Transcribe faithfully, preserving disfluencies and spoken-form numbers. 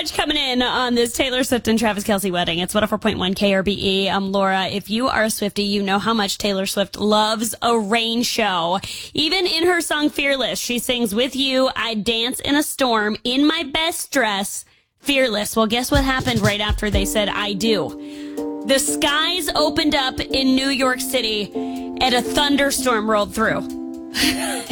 much coming in on this Taylor Swift and Travis Kelce wedding. It's one oh four point one K R B E. I'm Laura. If you are a Swiftie, you know how much Taylor Swift loves a rain show. Even in her song Fearless, she sings, "With you, I dance in a storm in my best dress, fearless." Well, guess what happened right after they said, "I do"? The skies opened up in New York City and a thunderstorm rolled through.